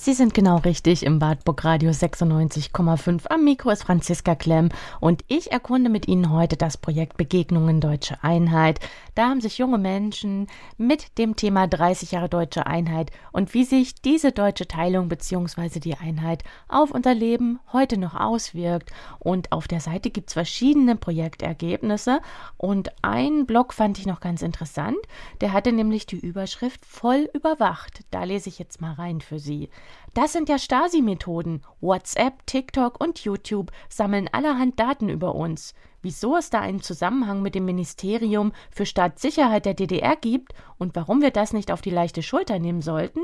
Sie sind genau richtig im Wartburg Radio 96,5. Am Mikro ist Franziska Klemm und ich erkunde mit Ihnen heute das Projekt Begegnungen Deutsche Einheit. Da haben sich junge Menschen mit dem Thema 30 Jahre Deutsche Einheit und wie sich diese deutsche Teilung bzw. die Einheit auf unser Leben heute noch auswirkt. Und auf der Seite gibt es verschiedene Projektergebnisse und einen Blog fand ich noch ganz interessant. Der hatte nämlich die Überschrift Voll überwacht. Da lese ich jetzt mal rein für Sie. Das sind ja Stasi-Methoden. WhatsApp, TikTok und YouTube sammeln allerhand Daten über uns. Wieso es da einen Zusammenhang mit dem Ministerium für Staatssicherheit der DDR gibt und warum wir das nicht auf die leichte Schulter nehmen sollten?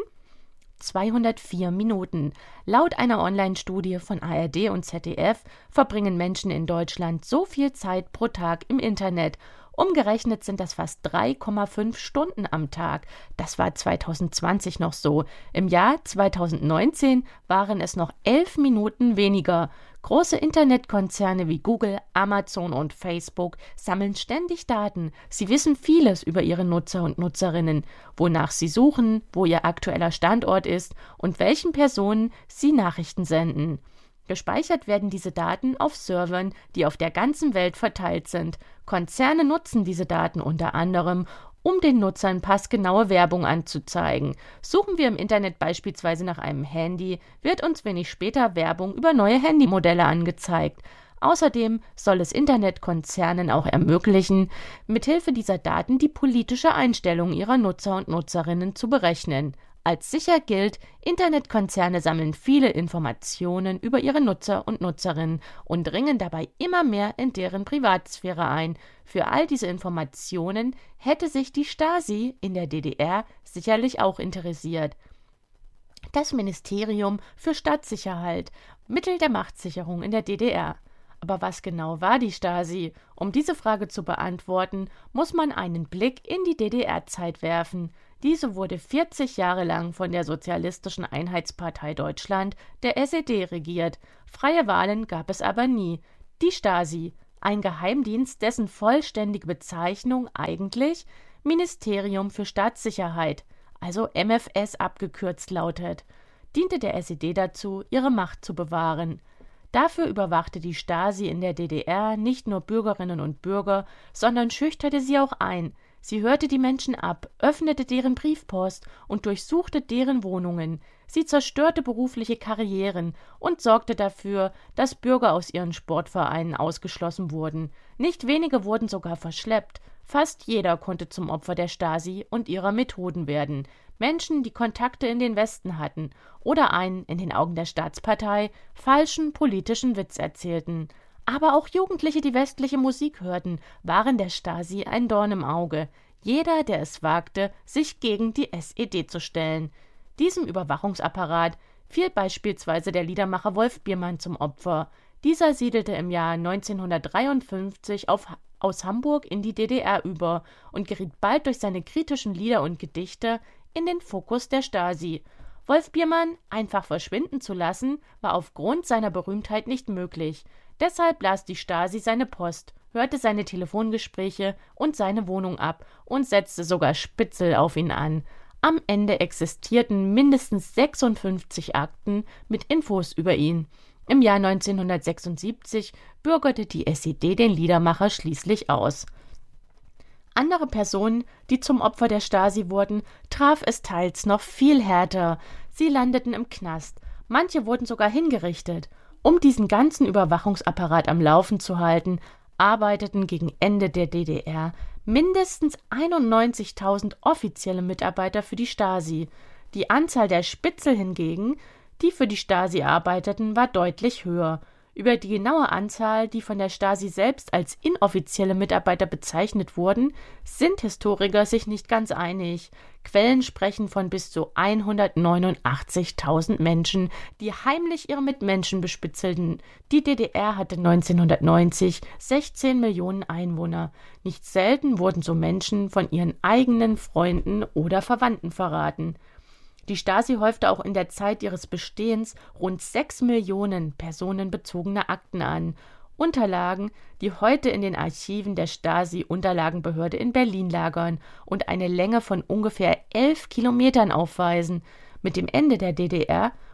204 Minuten. Laut einer Online-Studie von ARD und ZDF verbringen Menschen in Deutschland so viel Zeit pro Tag im Internet. Umgerechnet sind das fast 3,5 Stunden am Tag. Das war 2020 noch so. Im Jahr 2019 waren es noch 11 Minuten weniger. Große Internetkonzerne wie Google, Amazon und Facebook sammeln ständig Daten. Sie wissen vieles über ihre Nutzer und Nutzerinnen, wonach sie suchen, wo ihr aktueller Standort ist und welchen Personen sie Nachrichten senden. Gespeichert werden diese Daten auf Servern, die auf der ganzen Welt verteilt sind. Konzerne nutzen diese Daten unter anderem, um den Nutzern passgenaue Werbung anzuzeigen. Suchen wir im Internet beispielsweise nach einem Handy, wird uns wenig später Werbung über neue Handymodelle angezeigt. Außerdem soll es Internetkonzernen auch ermöglichen, mithilfe dieser Daten die politische Einstellung ihrer Nutzer und Nutzerinnen zu berechnen. Als sicher gilt, Internetkonzerne sammeln viele Informationen über ihre Nutzer und Nutzerinnen und dringen dabei immer mehr in deren Privatsphäre ein. Für all diese Informationen hätte sich die Stasi in der DDR sicherlich auch interessiert. Das Ministerium für Staatssicherheit, Mittel der Machtsicherung in der DDR. Aber was genau war die Stasi? Um diese Frage zu beantworten, muss man einen Blick in die DDR-Zeit werfen. Diese wurde 40 Jahre lang von der Sozialistischen Einheitspartei Deutschland, der SED, regiert. Freie Wahlen gab es aber nie. Die Stasi, ein Geheimdienst, dessen vollständige Bezeichnung eigentlich Ministerium für Staatssicherheit, also MFS abgekürzt lautet, diente der SED dazu, ihre Macht zu bewahren. Dafür überwachte die Stasi in der DDR nicht nur Bürgerinnen und Bürger, sondern schüchterte sie auch ein. Sie hörte die Menschen ab, öffnete deren Briefpost und durchsuchte deren Wohnungen. Sie zerstörte berufliche Karrieren und sorgte dafür, dass Bürger aus ihren Sportvereinen ausgeschlossen wurden. Nicht wenige wurden sogar verschleppt. Fast jeder konnte zum Opfer der Stasi und ihrer Methoden werden. Menschen, die Kontakte in den Westen hatten oder einen, in den Augen der Staatspartei, falschen politischen Witz erzählten. Aber auch Jugendliche, die westliche Musik hörten, waren der Stasi ein Dorn im Auge. Jeder, der es wagte, sich gegen die SED zu stellen. Diesem Überwachungsapparat fiel beispielsweise der Liedermacher Wolf Biermann zum Opfer. Dieser siedelte im Jahr 1953 aus Hamburg in die DDR über und geriet bald durch seine kritischen Lieder und Gedichte in den Fokus der Stasi. Wolf Biermann einfach verschwinden zu lassen, war aufgrund seiner Berühmtheit nicht möglich. Deshalb las die Stasi seine Post, hörte seine Telefongespräche und seine Wohnung ab und setzte sogar Spitzel auf ihn an. Am Ende existierten mindestens 56 Akten mit Infos über ihn. Im Jahr 1976 bürgerte die SED den Liedermacher schließlich aus. Andere Personen, die zum Opfer der Stasi wurden, traf es teils noch viel härter. Sie landeten im Knast. Manche wurden sogar hingerichtet. Um diesen ganzen Überwachungsapparat am Laufen zu halten, arbeiteten gegen Ende der DDR mindestens 91.000 offizielle Mitarbeiter für die Stasi. Die Anzahl der Spitzel hingegen, die für die Stasi arbeiteten, war deutlich höher. Über die genaue Anzahl, die von der Stasi selbst als inoffizielle Mitarbeiter bezeichnet wurden, sind Historiker sich nicht ganz einig. Quellen sprechen von bis zu 189.000 Menschen, die heimlich ihre Mitmenschen bespitzelten. Die DDR hatte 1990 16 Millionen Einwohner. Nicht selten wurden so Menschen von ihren eigenen Freunden oder Verwandten verraten. Die Stasi häufte auch in der Zeit ihres Bestehens rund 6 Millionen personenbezogene Akten an. Unterlagen, die heute in den Archiven der Stasi-Unterlagenbehörde in Berlin lagern und eine Länge von ungefähr 11 Kilometern aufweisen. Mit dem Ende der DDR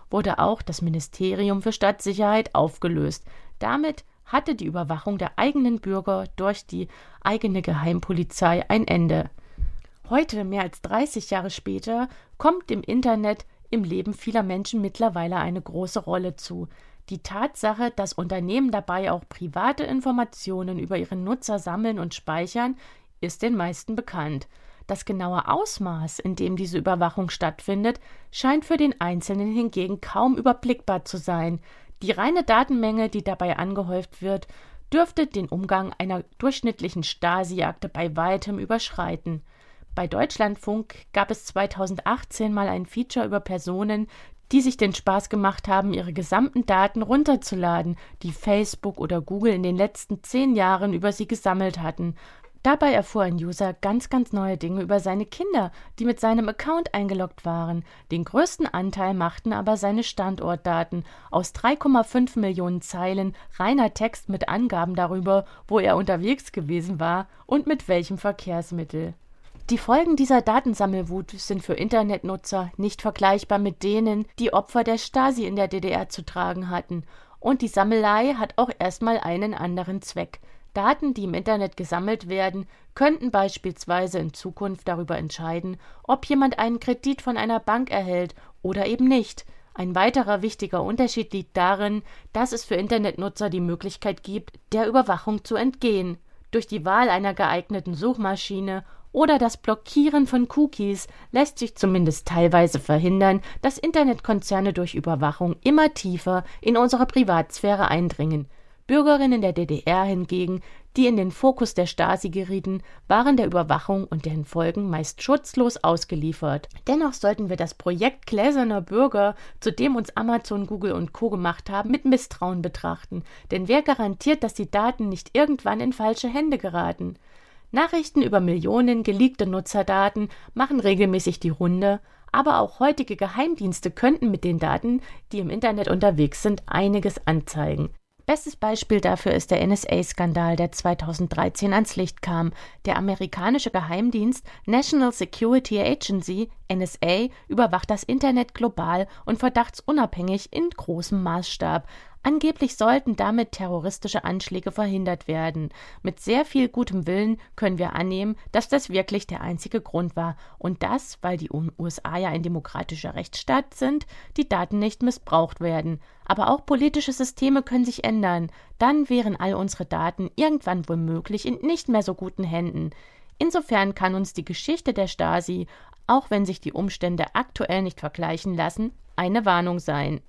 wurde auch das Ministerium für Stadtsicherheit aufgelöst. Damit hatte die Überwachung der eigenen Bürger durch die eigene Geheimpolizei ein Ende. Heute, mehr als 30 Jahre später, kommt dem Internet im Leben vieler Menschen mittlerweile eine große Rolle zu. Die Tatsache, dass Unternehmen dabei auch private Informationen über ihre Nutzer sammeln und speichern, ist den meisten bekannt. Das genaue Ausmaß, in dem diese Überwachung stattfindet, scheint für den Einzelnen hingegen kaum überblickbar zu sein. Die reine Datenmenge, die dabei angehäuft wird, dürfte den Umgang einer durchschnittlichen Stasi-Akte bei weitem überschreiten. Bei Deutschlandfunk gab es 2018 mal ein Feature über Personen, die sich den Spaß gemacht haben, ihre gesamten Daten runterzuladen, die Facebook oder Google in den letzten 10 Jahren über sie gesammelt hatten. Dabei erfuhr ein User ganz neue Dinge über seine Kinder, die mit seinem Account eingeloggt waren. Den größten Anteil machten aber seine Standortdaten aus 3,5 Millionen Zeilen reiner Text mit Angaben darüber, wo er unterwegs gewesen war und mit welchem Verkehrsmittel. Die Folgen dieser Datensammelwut sind für Internetnutzer nicht vergleichbar mit denen, die Opfer der Stasi in der DDR zu tragen hatten. Und die Sammelei hat auch erstmal einen anderen Zweck. Daten, die im Internet gesammelt werden, könnten beispielsweise in Zukunft darüber entscheiden, ob jemand einen Kredit von einer Bank erhält oder eben nicht. Ein weiterer wichtiger Unterschied liegt darin, dass es für Internetnutzer die Möglichkeit gibt, der Überwachung zu entgehen. Durch die Wahl einer geeigneten Suchmaschine oder das Blockieren von Cookies lässt sich zumindest teilweise verhindern, dass Internetkonzerne durch Überwachung immer tiefer in unsere Privatsphäre eindringen. Bürgerinnen der DDR hingegen, die in den Fokus der Stasi gerieten, waren der Überwachung und deren Folgen meist schutzlos ausgeliefert. Dennoch sollten wir das Projekt Gläserner Bürger, zu dem uns Amazon, Google und Co. gemacht haben, mit Misstrauen betrachten. Denn wer garantiert, dass die Daten nicht irgendwann in falsche Hände geraten? Nachrichten über Millionen geleakte Nutzerdaten machen regelmäßig die Runde, aber auch heutige Geheimdienste könnten mit den Daten, die im Internet unterwegs sind, einiges anzeigen. Bestes Beispiel dafür ist der NSA-Skandal, der 2013 ans Licht kam. Der amerikanische Geheimdienst National Security Agency, NSA, überwacht das Internet global und verdachtsunabhängig in großem Maßstab. Angeblich sollten damit terroristische Anschläge verhindert werden. Mit sehr viel gutem Willen können wir annehmen, dass das wirklich der einzige Grund war. Und das, weil die USA ja ein demokratischer Rechtsstaat sind, die Daten nicht missbraucht werden. Aber auch politische Systeme können sich ändern. Dann wären all unsere Daten irgendwann womöglich in nicht mehr so guten Händen. Insofern kann uns die Geschichte der Stasi, auch wenn sich die Umstände aktuell nicht vergleichen lassen, eine Warnung sein.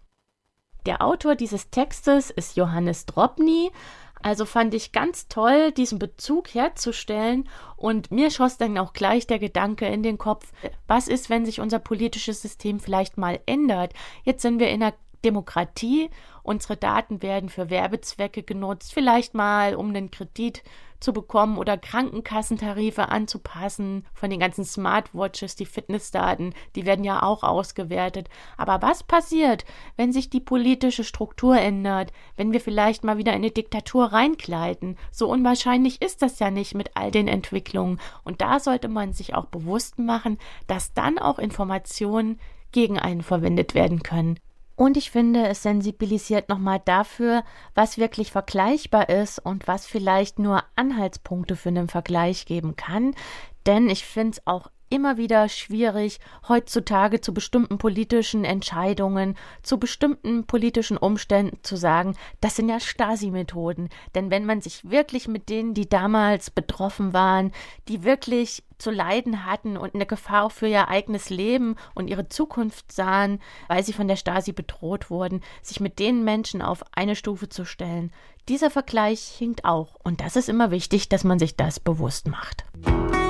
Der Autor dieses Textes ist Johannes Drobny, also fand ich ganz toll, diesen Bezug herzustellen, und mir schoss dann auch gleich der Gedanke in den Kopf, was ist, wenn sich unser politisches System vielleicht mal ändert? Jetzt sind wir in einer Demokratie, unsere Daten werden für Werbezwecke genutzt, vielleicht mal um einen Kredit zu bekommen oder Krankenkassentarife anzupassen, von den ganzen Smartwatches, die Fitnessdaten, die werden ja auch ausgewertet. Aber was passiert, wenn sich die politische Struktur ändert, wenn wir vielleicht mal wieder in eine Diktatur reinkleiden? So unwahrscheinlich ist das ja nicht mit all den Entwicklungen. Und da sollte man sich auch bewusst machen, dass dann auch Informationen gegen einen verwendet werden können. Und ich finde, es sensibilisiert nochmal dafür, was wirklich vergleichbar ist und was vielleicht nur Anhaltspunkte für einen Vergleich geben kann. Denn ich finde es auch immer wieder schwierig, heutzutage zu bestimmten politischen Entscheidungen, zu bestimmten politischen Umständen zu sagen, das sind ja Stasi-Methoden. Denn wenn man sich wirklich mit denen, die damals betroffen waren, die wirklich zu leiden hatten und eine Gefahr für ihr eigenes Leben und ihre Zukunft sahen, weil sie von der Stasi bedroht wurden, sich mit den Menschen auf eine Stufe zu stellen, dieser Vergleich hinkt auch. Und das ist immer wichtig, dass man sich das bewusst macht.